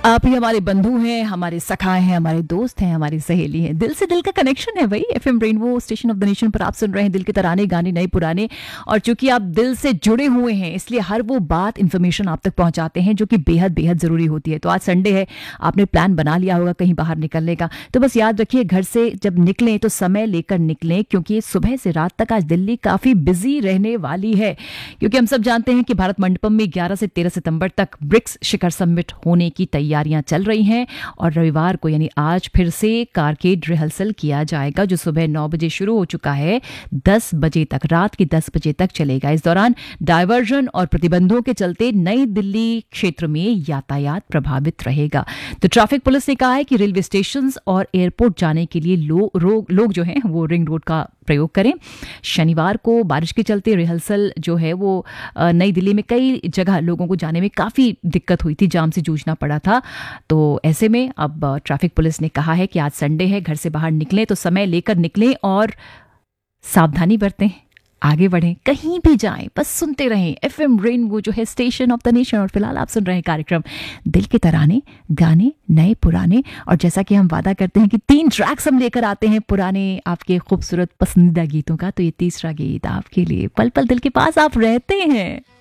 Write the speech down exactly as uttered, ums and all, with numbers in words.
आप ही हमारे बंधु हैं, हमारे सखा हैं, हमारे दोस्त हैं, हमारी सहेली हैं। दिल से दिल का कनेक्शन है भाई। FM rainbow station of the nation पर आप सुन रहे हैं दिल के तराने, गाने नए पुराने। और चूंकि आप दिल से जुड़े हुए हैं इसलिए हर वो बात इन्फॉर्मेशन आप तक पहुंचाते हैं जो कि बेहद बेहद जरूरी होती है। तो आज संडे है, आपने प्लान बना लिया होगा कहीं बाहर निकलने का, तो बस याद रखिए घर से जब निकलें तो समय लेकर निकलें, क्योंकि सुबह से रात तक आज दिल्ली काफी बिजी रहने वाली है। क्योंकि हम सब जानते हैं कि भारत मंडपम में ग्यारह से तेरह सितंबर तक ब्रिक्स शिखर समिट होने की तैयारियां चल रही हैं और रविवार को यानी आज फिर से कारकेड रिहर्सल किया जाएगा जो सुबह नौ बजे शुरू हो चुका है, दस बजे तक, रात के दस बजे तक चलेगा। इस दौरान डायवर्जन और प्रतिबंधों के चलते नई दिल्ली क्षेत्र में यातायात प्रभावित रहेगा। तो ट्रैफिक पुलिस ने कहा है कि रेलवे स्टेशन और एयरपोर्ट जाने के लिए लो, रो, लोग जो हैं वो रिंग रोड का प्रयोग करें। शनिवार को बारिश के चलते रिहर्सल जो है वो नई दिल्ली में कई जगह लोगों को जाने में काफ़ी दिक्कत हुई थी, जाम से जूझना पड़ा था। तो ऐसे में अब ट्रैफिक पुलिस ने कहा है कि आज संडे है, घर से बाहर निकलें तो समय लेकर निकलें और सावधानी बरतें, आगे बढ़ें, कहीं भी जाएं, बस सुनते रहें एफएम रेनबो जो है स्टेशन ऑफ द नेशन। और फिलहाल आप सुन रहे हैं कार्यक्रम दिल के तराने, गाने नए पुराने। और जैसा कि हम वादा करते हैं कि तीन ट्रैक्स हम लेकर आते हैं पुराने आपके खूबसूरत पसंदीदा गीतों का, तो ये तीसरा गीत आपके लिए, पल पल दिल के पास आप रहते हैं।